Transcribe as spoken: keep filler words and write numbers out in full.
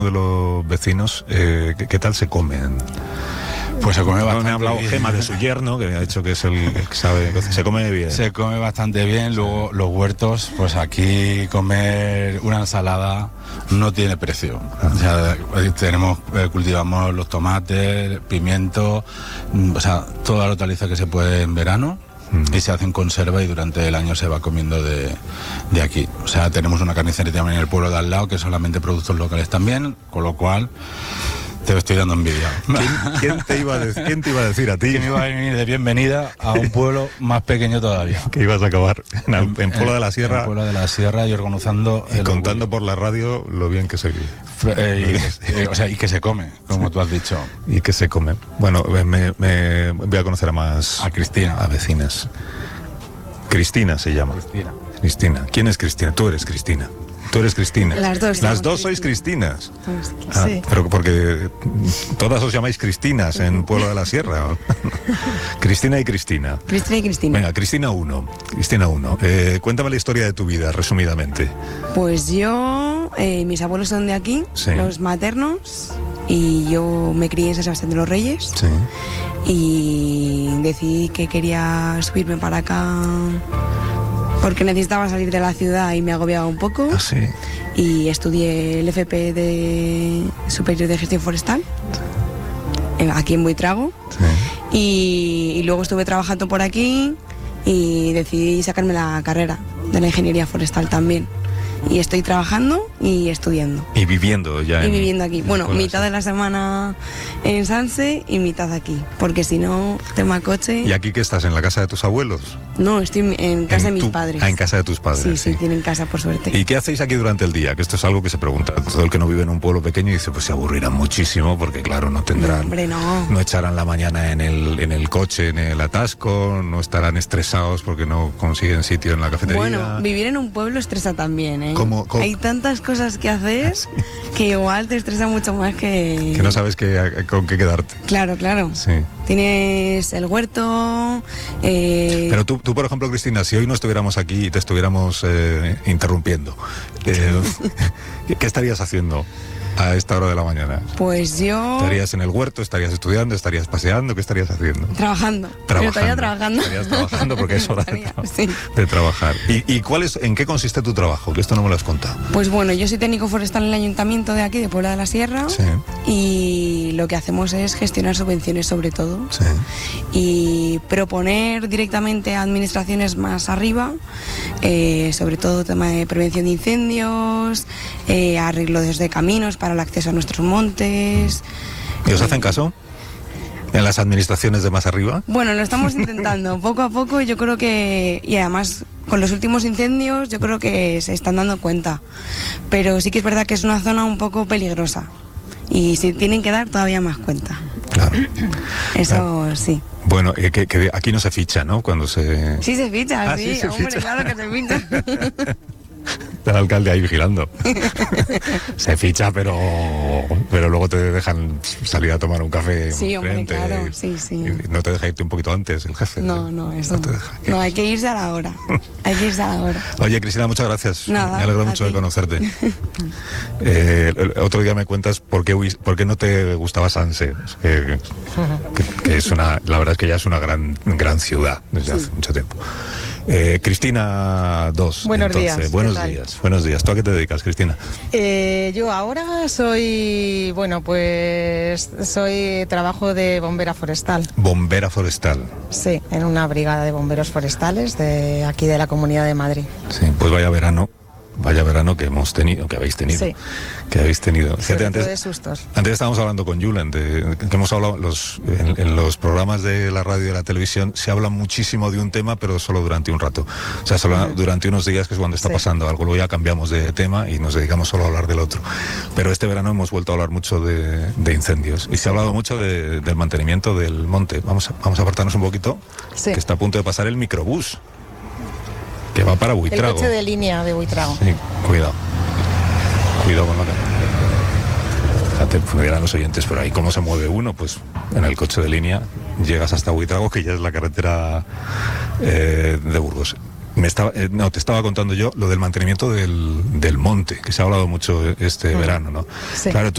de los vecinos, eh, ¿qué, ¿qué tal se comen? Pues se come bastante. Me ha hablado bien. Gema de su yerno, que ha dicho que es el que sabe, se come bien. Se come bastante bien. Luego los huertos, pues aquí comer una ensalada no tiene precio. O sea, tenemos, eh, cultivamos los tomates, pimientos, o sea, toda la hortaliza que se puede en verano. Mm. Y se hace en conserva y durante el año se va comiendo de, de aquí. O sea, tenemos una carnicería también en el pueblo de al lado, que es solamente productos locales también, con lo cual te estoy dando envidia. ¿Quién, quién, te iba a decir, ¿Quién te iba a decir a ti? Que me iba a venir de bienvenida a un pueblo más pequeño todavía. Que ibas a acabar en, el, en Pueblo de la Sierra. En Pueblo de la Sierra y organizando... Y contando por la radio lo bien que se vive. Eh, y, eh, o sea, y que se come, como tú has dicho. Y que se come. Bueno, me, me voy a conocer a más... A Cristina. A vecinas. Cristina se llama. Cristina. Cristina. ¿Quién es Cristina? Tú eres Cristina. Tú eres Cristina. Las dos. Las dos sois Cristinas. Ah, sí. Pero porque todas os llamáis Cristinas en Pueblo de la Sierra. Cristina y Cristina. Cristina y Cristina. Venga, Cristina uno. Cristina uno. Eh, cuéntame la historia de tu vida, resumidamente. Pues yo, eh, mis abuelos son de aquí, sí. Los maternos, y yo me crié en San Sebastián de los Reyes. Sí. Y decidí que quería subirme para acá porque necesitaba salir de la ciudad y me agobiaba un poco. Ah, sí. Y estudié el F P de Superior de Gestión Forestal, aquí en Buitrago. Sí. Y, y luego estuve trabajando por aquí y decidí sacarme la carrera de la Ingeniería Forestal también. Y estoy trabajando y estudiando. Y viviendo ya. Y en, viviendo aquí. Bueno, en mitad de la semana en Sanse y mitad aquí. Porque si no, tema coche. ¿Y aquí qué estás? ¿En la casa de tus abuelos? No, estoy en casa en de mis tu, padres. Ah, en casa de tus padres. Sí, sí, sí, tienen casa, por suerte. ¿Y qué hacéis aquí durante el día? Que esto es algo que se pregunta. Todo el que no vive en un pueblo pequeño dice, pues se aburrirán muchísimo, porque claro, no tendrán... No, hombre, no. No echarán la mañana en el, en el coche, en el atasco, no estarán estresados porque no consiguen sitio en la cafetería. Bueno, vivir en un pueblo estresa también, ¿eh? ¿Cómo, cómo? Hay tantas cosas que haces que igual te estresa mucho más que... Que no sabes qué, con qué quedarte. Claro, claro. Sí. Tienes el huerto... Eh... Pero tú, tú, por ejemplo, Cristina, si hoy no estuviéramos aquí y te estuviéramos eh, interrumpiendo, eh, ¿qué estarías haciendo a esta hora de la mañana? Pues yo... ¿Estarías en el huerto? ¿Estarías estudiando? ¿Estarías paseando? ¿Qué estarías haciendo? Trabajando. Trabajando. Pero estaría trabajando. Estarías trabajando porque es hora de, tra sí. de trabajar. ¿Y, y cuál es, en qué consiste tu trabajo? Que esto no me lo has contado. Pues bueno, yo soy técnico forestal en el ayuntamiento de aquí, de Puebla de la Sierra. Sí. Y lo que hacemos es gestionar subvenciones sobre todo. Sí. Y proponer directamente a administraciones más arriba, eh, sobre todo tema de prevención de incendios, eh, arreglos de caminos para el acceso a nuestros montes. ¿Y os hacen caso? ¿En las administraciones de más arriba? Bueno, lo estamos intentando poco a poco. Yo creo que, y además con los últimos incendios yo creo que se están dando cuenta, pero sí que es verdad que es una zona un poco peligrosa y se tienen que dar todavía más cuenta. Claro. Eso claro. Sí. Bueno, eh, que, que aquí no se ficha, ¿no? Cuando se... Sí se ficha, ah, sí, sí se hombre, ficha. claro que se ficha. Está el alcalde ahí vigilando. Se ficha, pero pero luego te dejan salir a tomar un café. Sí, hombre, frente, claro, sí, sí. No te deja irte un poquito antes el jefe. No, no, eso no. Te deja. No, hay que irse a la hora. Hay que irse a la hora. Oye, Cristina, muchas gracias. Nada, me alegro mucho ti. de conocerte. eh, el otro día me cuentas por qué, por qué no te gustaba Sanse, que, que, que es una, la verdad es que ya es una gran, gran ciudad desde sí. hace mucho tiempo. Eh, Cristina dos. Buenos entonces, días. Buenos días. Buenos días. ¿Tú a qué te dedicas, Cristina? Eh, yo ahora soy, bueno, pues soy, trabajo de bombera forestal. Bombera forestal. Sí, en una brigada de bomberos forestales de aquí de la Comunidad de Madrid. Sí, pues vaya verano. Vaya verano que hemos tenido, que habéis tenido. Sí. Que habéis tenido. Fíjate, antes, de sustos. Antes estábamos hablando con Julen, de, que hemos hablado los, en, en los programas de la radio y de la televisión, se habla muchísimo de un tema, pero solo durante un rato. O sea, solo uh-huh. durante unos días, que es cuando está sí. pasando algo. Luego ya cambiamos de tema y nos dedicamos solo a hablar del otro. Pero este verano hemos vuelto a hablar mucho de, de incendios. Y se ha hablado mucho de, del mantenimiento del monte. Vamos a, vamos a apartarnos un poquito, sí. que está a punto de pasar el microbús. Que va para Buitrago. El coche de línea de Buitrago. Sí, cuidado. Cuidado con la cara. Fíjate, me dirán los oyentes, pero ahí cómo se mueve uno, pues en el coche de línea llegas hasta Buitrago, que ya es la carretera eh, de Burgos. Me estaba, eh, no, te estaba contando yo lo del mantenimiento del, del monte, que se ha hablado mucho este mm. verano, ¿no? Sí. Claro, tú